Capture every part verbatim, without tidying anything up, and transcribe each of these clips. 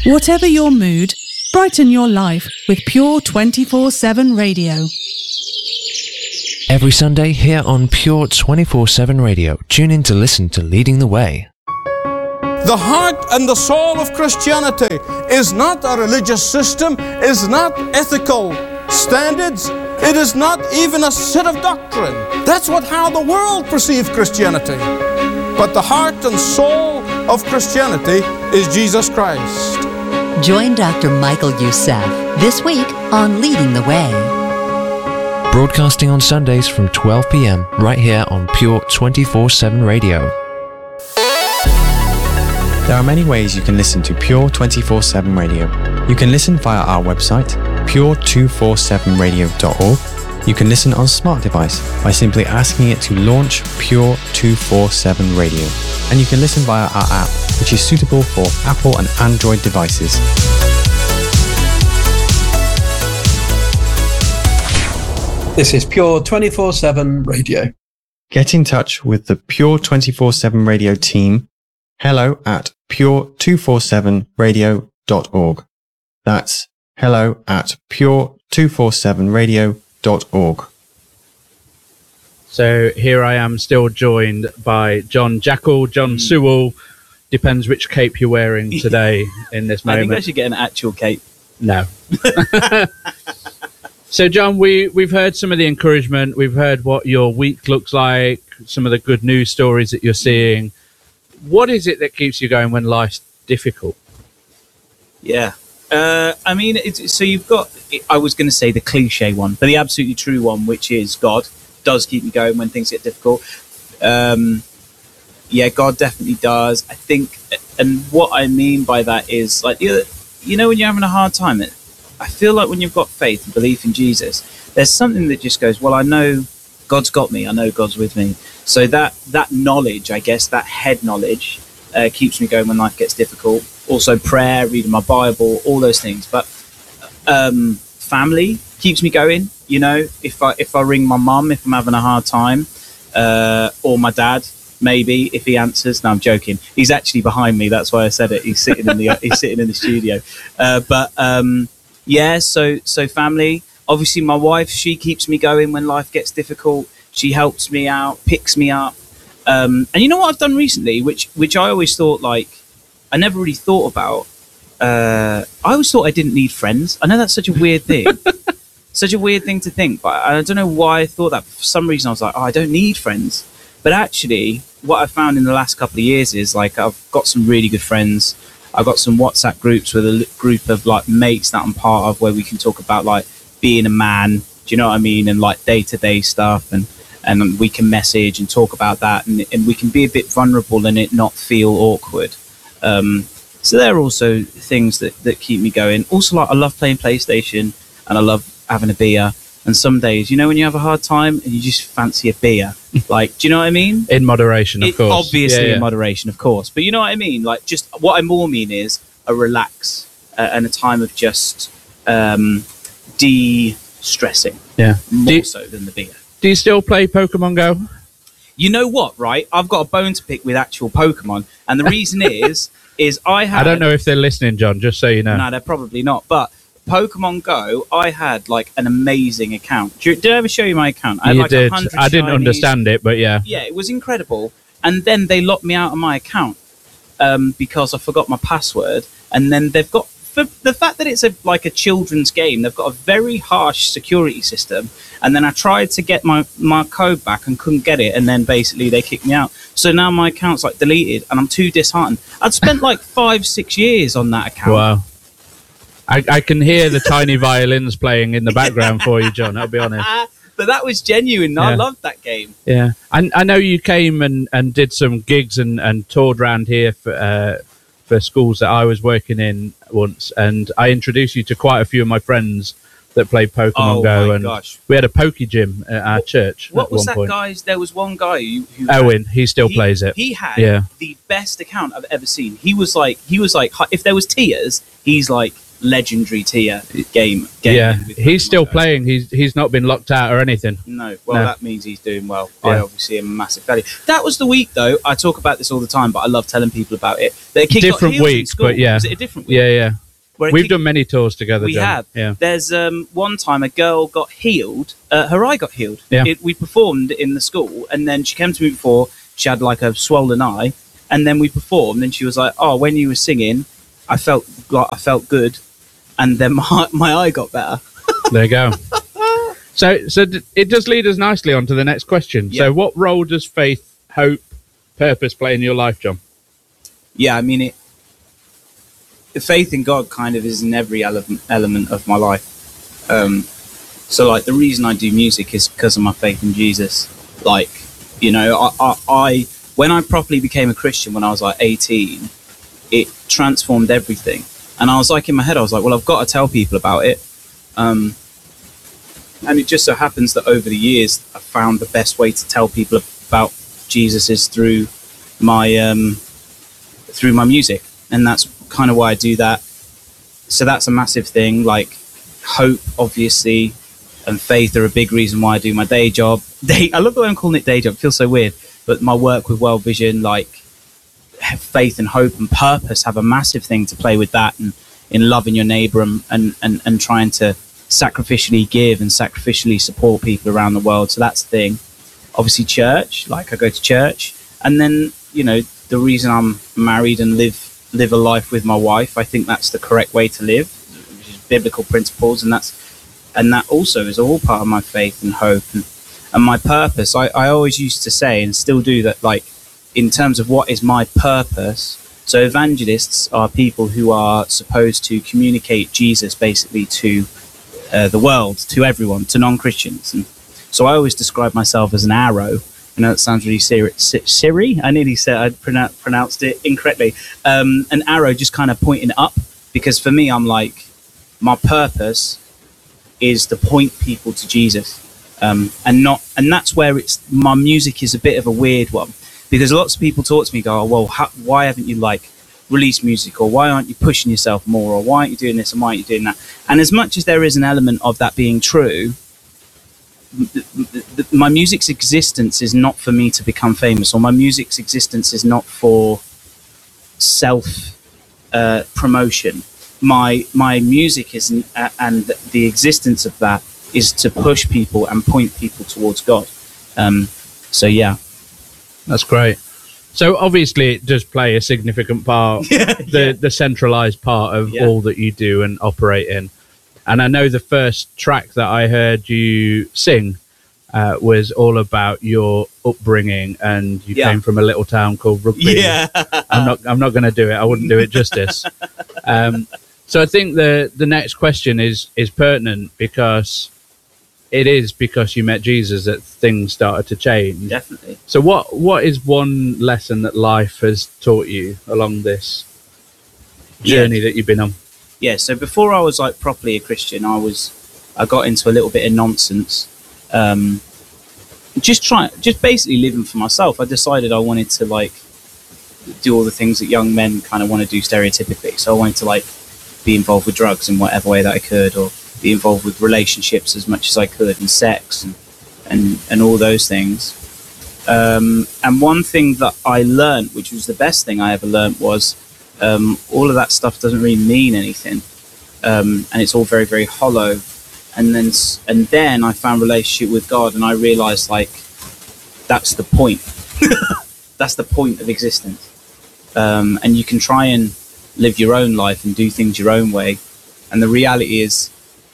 Whatever your mood, brighten your life with Pure twenty-four seven Radio. Every Sunday here on Pure twenty-four seven Radio, tune in to listen to Leading the Way. The heart and the soul of Christianity is not a religious system, is not ethical standards, it is not even a set of doctrine. That's what how the world perceives Christianity. But the heart and soul of Christianity is Jesus Christ. Join Doctor Michael Youssef this week on Leading the Way. Broadcasting on Sundays from twelve p.m. right here on Pure twenty-four seven Radio. There are many ways you can listen to Pure twenty-four seven Radio. You can listen via our website, pure two forty-seven radio dot org. You can listen on a smart device by simply asking it to launch Pure two forty-seven Radio. And you can listen via our app, which is suitable for Apple and Android devices. This is Pure twenty-four seven Radio. Get in touch with the Pure twenty-four seven Radio team. Hello at pure two forty-seven radio dot org. That's hello at pure two forty-seven radio dot org. So here I am, still joined by John Jackal, John Sewell. Depends which cape you're wearing today in this moment. I think I should get an actual cape. No. So, John, we, we've heard some of the encouragement. We've heard what your week looks like, some of the good news stories that you're seeing. What is it that keeps you going when life's difficult? Yeah. Uh, I mean, it's, so you've got, I was going to say the cliche one, but the absolutely true one, which is God does keep me going when things get difficult. Um, yeah, God definitely does. I think, and what I mean by that is, like, you know, when you're having a hard time, it, I feel like when you've got faith and belief in Jesus, there's something that just goes, well, I know God's got me. I know God's with me. So that that knowledge, I guess, that head knowledge uh, keeps me going when life gets difficult. Also prayer, reading my Bible, all those things. But um, family keeps me going. You know, if I if I ring my mum, if I'm having a hard time, uh, or my dad, maybe if he answers. No, I'm joking. He's actually behind me. That's why I said it. He's sitting in the he's sitting in the studio. Uh, but um, yeah, so so family. Obviously, my wife, she keeps me going when life gets difficult. She helps me out, picks me up. Um, and you know what I've done recently, which which I always thought, like, I never really thought about. Uh, I always thought I didn't need friends. I know that's such a weird thing. Such a weird thing to think. But I don't know why I thought that. For some reason, I was like, oh, I don't need friends. But actually, what I found in the last couple of years is, like, I've got some really good friends. I've got some WhatsApp groups with a group of, like, mates that I'm part of where we can talk about, like, being a man. Do you know what I mean? And, like, day-to-day stuff. And and we can message and talk about that, and, and we can be a bit vulnerable and it not feel awkward. Um, so there are also things that, that keep me going. Also, like, I love playing PlayStation and I love having a beer. And some days, you know, when you have a hard time and you just fancy a beer, like, do you know what I mean? In moderation, of it, course. Obviously, yeah, yeah. in moderation, of course. But you know what I mean? Like, just what I more mean is a relax uh, and a time of just um, de-stressing. Yeah. More you- so than the beer. Do you still play Pokemon Go? You know what, right? I've got a bone to pick with actual Pokemon. And the reason is, is I had... I don't know if they're listening, John, just so you know. No, they're probably not. But Pokemon Go, I had, like, an amazing account. Did, did I ever show you my account? I had, you like, did. one hundred I didn't shinies. understand it, but yeah. Yeah, it was incredible. And then they locked me out of my account um, because I forgot my password. And then they've got... For the fact that it's a like a children's game, they've got a very harsh security system. And then I tried to get my, my code back and couldn't get it. And then basically they kicked me out. So now my account's like deleted and I'm too disheartened. I'd spent like five, six years on that account. Wow. I, I can hear the tiny violins playing in the background for you, John, I'll be honest. But that was genuine. Yeah. I loved that game. Yeah. And I know you came and, and did some gigs and, and toured around here for... Uh, for schools that I was working in once, and I introduced you to quite a few of my friends that played Pokemon oh Go, my and gosh. we had a Poke Gym at our what, church. What at was one that point. guy's? There was one guy who, who Owen. had, he still he, plays it. He had yeah. the best account I've ever seen. He was like, he was like, if there was tiers, he's like legendary tier game. game Yeah, with he's still Pokemon Go. playing. He's he's not been locked out or anything. No, well, No. that means he's doing well. I Yeah. obviously am a massive value. That was the week, though. I talk about this all the time, but I love telling people about it. That a kid got Different healed in week, school. but yeah. Was it a different week? Yeah, yeah. Where a We've kid- done many tours together. We John. have. Yeah. There's um, one time a girl got healed. Uh, her eye got healed. Yeah. It, we performed in the school, and then she came to me before. She had like a swollen eye, and then we performed, and she was like, "Oh, when you were singing, I felt like I felt good, and then my my eye got better." There you go. So, so d- it does lead us nicely on to the next question. Yeah. So, what role does faith, hope, purpose play in your life, John? Yeah, I mean it. The faith in God kind of is in every element element of my life. Um, so, like, the reason I do music is because of my faith in Jesus. Like, you know, I, I, I when I properly became a Christian when I was like eighteen, it transformed everything. And I was like, in my head, I was like, well, I've got to tell people about it. Um, and it just so happens that over the years, I found the best way to tell people about Jesus is through my um, through my music, and that's kind of why I do that. So that's a massive thing. Like hope, obviously, and faith are a big reason why I do my day job. Day, I love the way I'm calling it day job. It feels so weird, but my work with World Vision, like faith and hope and purpose, have a massive thing to play with that, and in loving your neighbor and and and, and trying to sacrificially give and sacrificially support people around the world. So that's the thing. Obviously church, like I go to church, and then, you know, the reason I'm married and live live a life with my wife, I think that's the correct way to live, which is biblical principles, and that's and that also is all part of my faith and hope and, and my purpose. I, I always used to say, and still do, that like in terms of what is my purpose, so evangelists are people who are supposed to communicate Jesus basically to uh, the world, to everyone, to non-Christians. And so I always describe myself as an arrow. I know that sounds really Siri. Siri? I nearly said I pronoun- pronounced it incorrectly. Um, an arrow just kind of pointing up, because for me, I'm like, my purpose is to point people to Jesus, um, and not, and that's where it's my music is a bit of a weird one, because lots of people talk to me, go, oh, well, how, why haven't you like released music, or why aren't you pushing yourself more, or why aren't you doing this, and why aren't you doing that? And as much as there is an element of that being true, my music's existence is not for me to become famous, or my music's existence is not for self uh, promotion. My my music is, uh, and the existence of that is to push people and point people towards God. Um, so yeah, That's great. So obviously it does play a significant part, the yeah. the centralized part of Yeah. all that you do and operate in. And I know the first track that I heard you sing uh, was all about your upbringing, and you Yeah. came from a little town called Rugby. yeah, I'm not I'm not going to do it. I wouldn't do it justice. Um, so I think the the next question is is pertinent, because it is because you met Jesus that things started to change. definitely. So what what is one lesson that life has taught you along this journey that you've been on? Yeah, so before I was like properly a Christian, I was I got into a little bit of nonsense. Um, just trying, just basically living for myself. I decided I wanted to like do all the things that young men kind of want to do stereotypically. So I wanted to like be involved with drugs in whatever way that I could, or be involved with relationships as much as I could, and sex and and, and all those things. Um, and one thing that I learned, which was the best thing I ever learned, was um, all of that stuff doesn't really mean anything, um, and it's all very, very hollow. And then, s- and then I found a relationship with God, and I realized like that's the point. That's the point of existence. Um, and you can try and live your own life and do things your own way, and the reality is,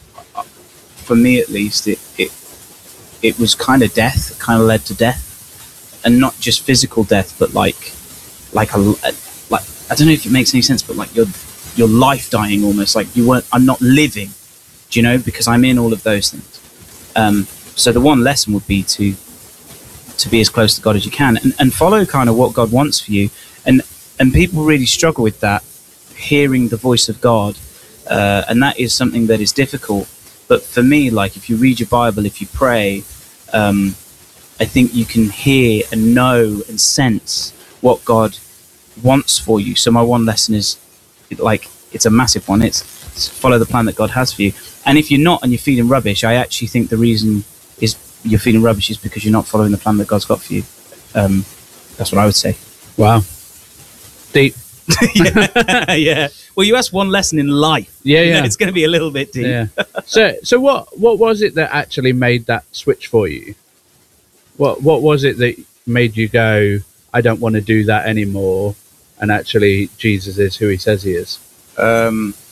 for me at least, it it it was kind of death. It kind of led to death, and not just physical death, but like like a, a like I don't know if it makes any sense, but like your your life dying almost. Like you weren't. I'm not living. Do you know? Because I'm in all of those things. Um, so the one lesson would be to to be as close to God as you can, and, and follow kind of what God wants for you. And and people really struggle with that, hearing the voice of God, uh, and that is something that is difficult. But for me, like if you read your Bible, if you pray, um, I think you can hear and know and sense what God wants for you. So my one lesson is, like, it's a massive one. It's, it's follow the plan that God has for you. And if you're not and you're feeling rubbish, I actually think the reason is you're feeling rubbish is because you're not following the plan that God's got for you. Um, that's what I would say. Wow. Deep. yeah. yeah. Well, you asked one lesson in life. Yeah, You know, yeah. it's going to be a little bit deep. Yeah. So, so what, what was it that actually made that switch for you? What, what was it that made you go, I don't want to do that anymore, and actually Jesus is who he says he is? Um,